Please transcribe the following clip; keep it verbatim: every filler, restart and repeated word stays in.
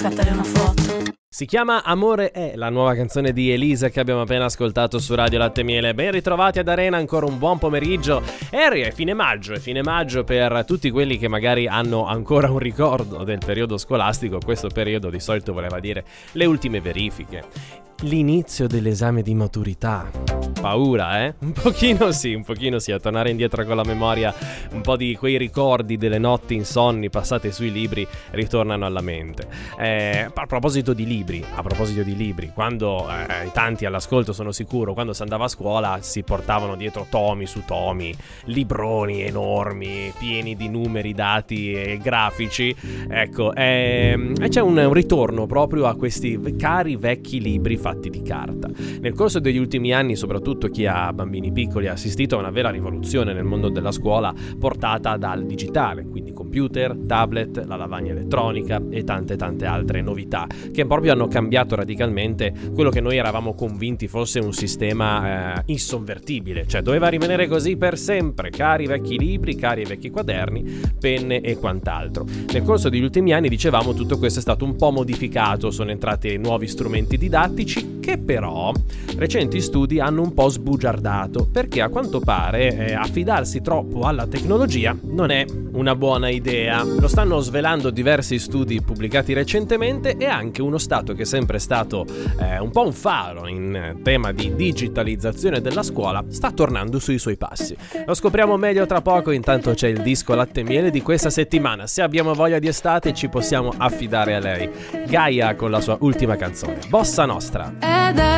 scattare una foto. Si chiama Amore è, la nuova canzone di Elisa che abbiamo appena ascoltato su Radio Latte e Miele. Ben ritrovati ad Arena, ancora un buon pomeriggio. Eri, è fine maggio, è fine maggio per tutti quelli che magari hanno ancora un ricordo del periodo scolastico. Questo periodo di solito voleva dire le ultime verifiche, l'inizio dell'esame di maturità. Paura, eh? Un pochino sì, un pochino sì, a tornare indietro con la memoria, un po' di quei ricordi delle notti insonni passate sui libri ritornano alla mente. Eh, a proposito di libri, a proposito di libri, quando eh, tanti all'ascolto sono sicuro, quando si andava a scuola si portavano dietro tomi su tomi, libroni enormi, pieni di numeri, dati e grafici, ecco, ehm, e c'è un, un ritorno proprio a questi cari vecchi libri fatti di carta. Nel corso degli ultimi anni, soprattutto chi ha bambini piccoli, ha assistito a una vera rivoluzione nel mondo della scuola portata dal digitale, quindi computer, tablet, la lavagna elettronica e tante tante altre novità che proprio hanno cambiato radicalmente quello che noi eravamo convinti fosse un sistema eh, insonvertibile, cioè doveva rimanere così per sempre, cari vecchi libri, cari vecchi quaderni, penne e quant'altro. Nel corso degli ultimi anni, dicevamo, tutto questo è stato un po' modificato, sono entrati nuovi strumenti didattici che però recenti studi hanno un po' sbugiardato, perché a quanto pare eh, affidarsi troppo alla tecnologia non è una buona idea. Lo stanno svelando diversi studi pubblicati recentemente, e anche uno stato che è sempre stato eh, un po' un faro in tema di digitalizzazione della scuola sta tornando sui suoi passi. Lo scopriamo meglio tra poco, intanto c'è il disco Latte e Miele di questa settimana. Se abbiamo voglia di estate ci possiamo affidare a lei, Gaia con la sua ultima canzone, Bossa Nostra.